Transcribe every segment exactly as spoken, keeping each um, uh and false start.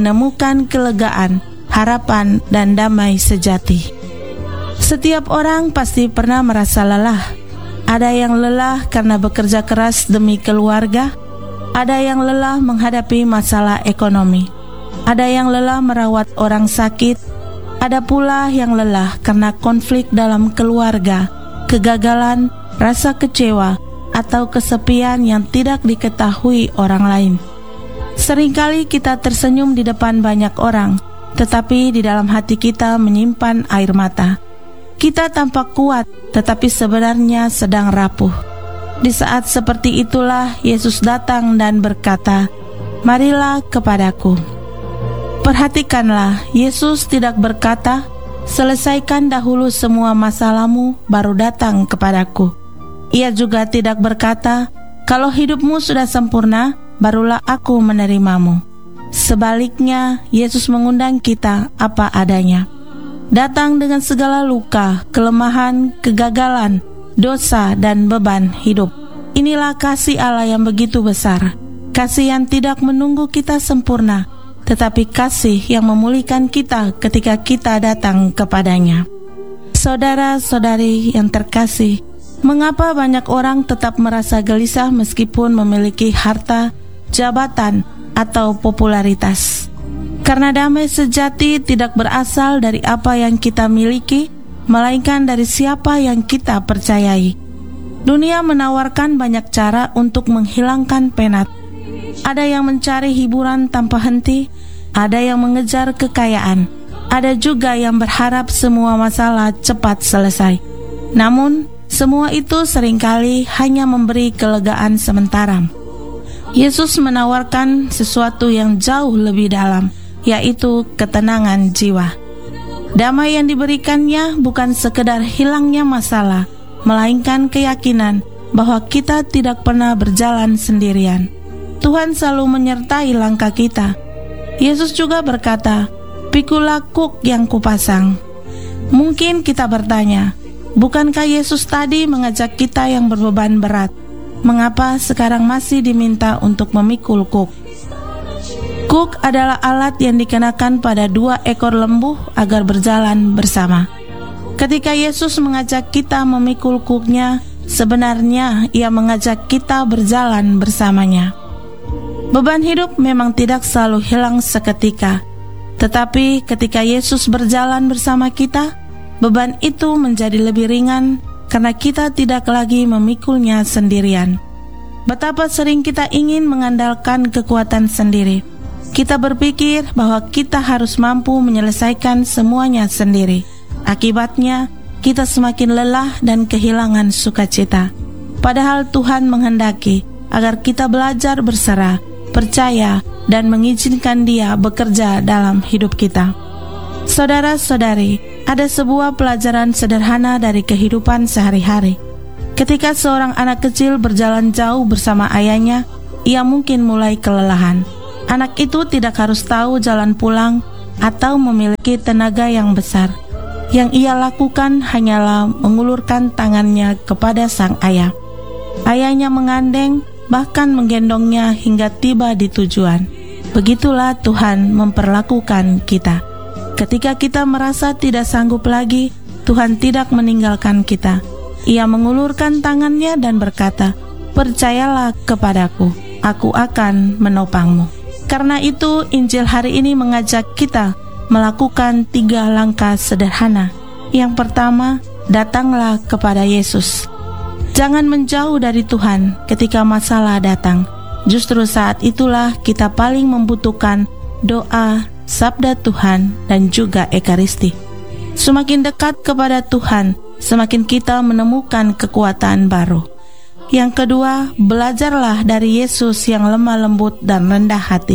menemukan kelegaan, harapan, dan damai sejati. Setiap orang pasti pernah merasa lelah. Ada yang lelah karena bekerja keras demi keluarga, ada yang lelah menghadapi masalah ekonomi, ada yang lelah merawat orang sakit, ada pula yang lelah karena konflik dalam keluarga, kegagalan, rasa kecewa, atau kesepian yang tidak diketahui orang lain. Seringkali kita tersenyum di depan banyak orang, tetapi di dalam hati kita menyimpan air mata. Kita tampak kuat, tetapi sebenarnya sedang rapuh. Di saat seperti itulah Yesus datang dan berkata, "Marilah kepadaku." Perhatikanlah, Yesus tidak berkata, "Selesaikan dahulu semua masalahmu, baru datang kepadaku." Ia juga tidak berkata, "Kalau hidupmu sudah sempurna, barulah aku menerimamu." Sebaliknya, Yesus mengundang kita apa adanya. Datang dengan segala luka, kelemahan, kegagalan, dosa, dan beban hidup. Inilah kasih Allah yang begitu besar. Kasih yang tidak menunggu kita sempurna, tetapi kasih yang memulihkan kita ketika kita datang kepadanya. Saudara-saudari yang terkasih, mengapa banyak orang tetap merasa gelisah meskipun memiliki harta, jabatan, atau popularitas? Karena damai sejati tidak berasal dari apa yang kita miliki, melainkan dari siapa yang kita percayai. Dunia menawarkan banyak cara untuk menghilangkan penat. Ada yang mencari hiburan tanpa henti, ada yang mengejar kekayaan, ada juga yang berharap semua masalah cepat selesai. Namun, semua itu seringkali hanya memberi kelegaan sementara. Yesus menawarkan sesuatu yang jauh lebih dalam, yaitu ketenangan jiwa. Damai yang diberikannya bukan sekedar hilangnya masalah, melainkan keyakinan bahwa kita tidak pernah berjalan sendirian. Tuhan selalu menyertai langkah kita. Yesus juga berkata, "Pikulah kuk yang kupasang." Mungkin kita bertanya, bukankah Yesus tadi mengajak kita yang berbeban berat? Mengapa sekarang masih diminta untuk memikul kuk? Kuk adalah alat yang dikenakan pada dua ekor lembu agar berjalan bersama. Ketika Yesus mengajak kita memikul kuknya, sebenarnya Ia mengajak kita berjalan bersamanya. Beban hidup memang tidak selalu hilang seketika, tetapi ketika Yesus berjalan bersama kita, beban itu menjadi lebih ringan karena kita tidak lagi memikulnya sendirian. Betapa sering kita ingin mengandalkan kekuatan sendiri. Kita berpikir bahwa kita harus mampu menyelesaikan semuanya sendiri. Akibatnya, kita semakin lelah dan kehilangan sukacita. Padahal Tuhan menghendaki agar kita belajar berserah, percaya, dan mengizinkan Dia bekerja dalam hidup kita. Saudara-saudari, ada sebuah pelajaran sederhana dari kehidupan sehari-hari. Ketika seorang anak kecil berjalan jauh bersama ayahnya, ia mungkin mulai kelelahan. Anak itu tidak harus tahu jalan pulang atau memiliki tenaga yang besar. Yang ia lakukan hanyalah mengulurkan tangannya kepada sang ayah. Ayahnya mengandeng, bahkan menggendongnya hingga tiba di tujuan. Begitulah Tuhan memperlakukan kita. Ketika kita merasa tidak sanggup lagi, Tuhan tidak meninggalkan kita. Ia mengulurkan tangannya dan berkata, "Percayalah kepadaku, aku akan menopangmu." Karena itu, Injil hari ini mengajak kita melakukan tiga langkah sederhana. Yang pertama, datanglah kepada Yesus. Jangan menjauh dari Tuhan ketika masalah datang. Justru saat itulah kita paling membutuhkan doa, sabda Tuhan, dan juga ekaristi. Semakin dekat kepada Tuhan, semakin kita menemukan kekuatan baru. Yang kedua, belajarlah dari Yesus yang lemah lembut dan rendah hati.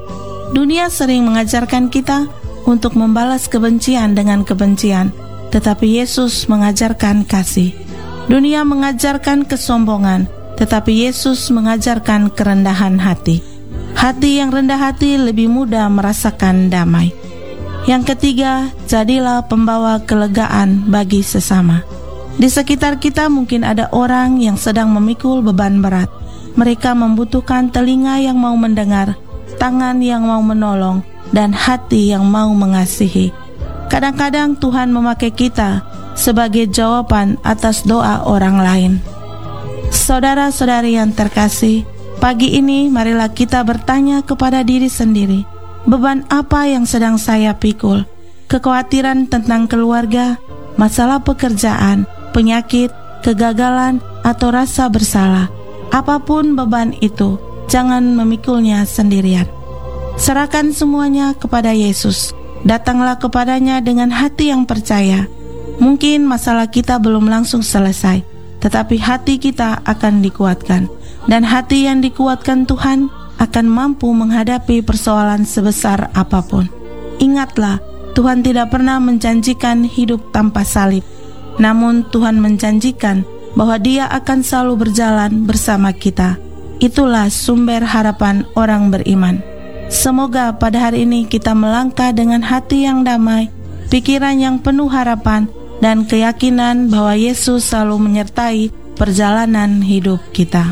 Dunia sering mengajarkan kita untuk membalas kebencian dengan kebencian, tetapi Yesus mengajarkan kasih. Dunia mengajarkan kesombongan, tetapi Yesus mengajarkan kerendahan hati. Hati yang rendah hati lebih mudah merasakan damai. Yang ketiga, jadilah pembawa kelegaan bagi sesama. Di sekitar kita mungkin ada orang yang sedang memikul beban berat. Mereka membutuhkan telinga yang mau mendengar, tangan yang mau menolong, dan hati yang mau mengasihi. Kadang-kadang Tuhan memakai kita sebagai jawaban atas doa orang lain. Saudara-saudari yang terkasih, pagi ini marilah kita bertanya kepada diri sendiri, beban apa yang sedang saya pikul? Kekhawatiran tentang keluarga, masalah pekerjaan, penyakit, kegagalan, atau rasa bersalah. Apapun beban itu, jangan memikulnya sendirian. Serahkan semuanya kepada Yesus. Datanglah kepadanya dengan hati yang percaya. Mungkin masalah kita belum langsung selesai, tetapi hati kita akan dikuatkan. Dan hati yang dikuatkan Tuhan akan mampu menghadapi persoalan sebesar apapun. Ingatlah, Tuhan tidak pernah menjanjikan hidup tanpa salib. Namun Tuhan menjanjikan bahwa Dia akan selalu berjalan bersama kita. Itulah sumber harapan orang beriman. Semoga pada hari ini kita melangkah dengan hati yang damai, pikiran yang penuh harapan, dan keyakinan bahwa Yesus selalu menyertai perjalanan hidup kita.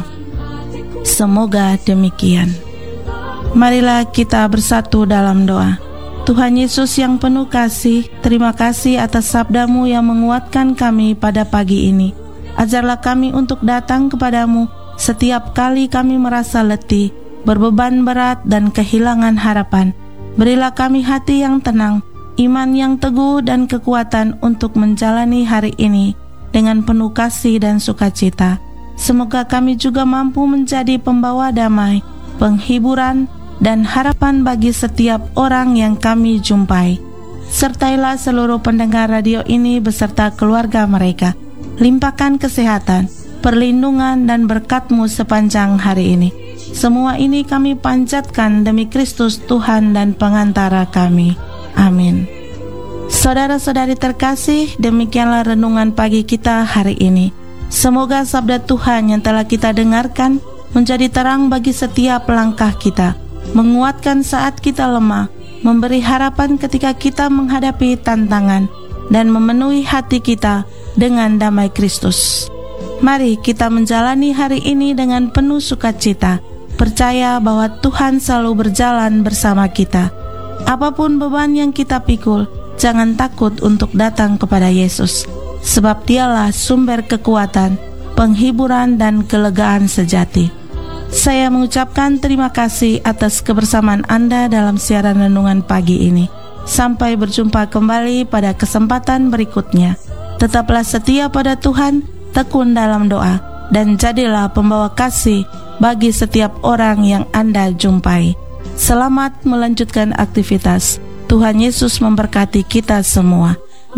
Semoga demikian. Marilah kita bersatu dalam doa. Tuhan Yesus yang penuh kasih, terima kasih atas sabda-Mu yang menguatkan kami pada pagi ini. Ajarlah kami untuk datang kepadamu setiap kali kami merasa letih, berbeban berat, dan kehilangan harapan. Berilah kami hati yang tenang, iman yang teguh, dan kekuatan untuk menjalani hari ini dengan penuh kasih dan sukacita. Semoga kami juga mampu menjadi pembawa damai, penghiburan, dan harapan bagi setiap orang yang kami jumpai. Sertailah seluruh pendengar radio ini beserta keluarga mereka. Limpahkan kesehatan, perlindungan, dan berkat-Mu sepanjang hari ini. Semua ini kami panjatkan demi Kristus Tuhan dan pengantara kami. Amin. Saudara-saudari terkasih, demikianlah renungan pagi kita hari ini. Semoga sabda Tuhan yang telah kita dengarkan menjadi terang bagi setiap langkah kita, menguatkan saat kita lemah, memberi harapan ketika kita menghadapi tantangan, dan memenuhi hati kita dengan damai Kristus. Mari kita menjalani hari ini dengan penuh sukacita, percaya bahwa Tuhan selalu berjalan bersama kita. Apapun beban yang kita pikul, jangan takut untuk datang kepada Yesus, sebab Dialah sumber kekuatan, penghiburan, dan kelegaan sejati. Saya mengucapkan terima kasih atas kebersamaan Anda dalam siaran renungan pagi ini. Sampai berjumpa kembali pada kesempatan berikutnya. Tetaplah setia pada Tuhan, tekun dalam doa, dan jadilah pembawa kasih bagi setiap orang yang Anda jumpai. Selamat melanjutkan aktivitas. Tuhan Yesus memberkati kita semua.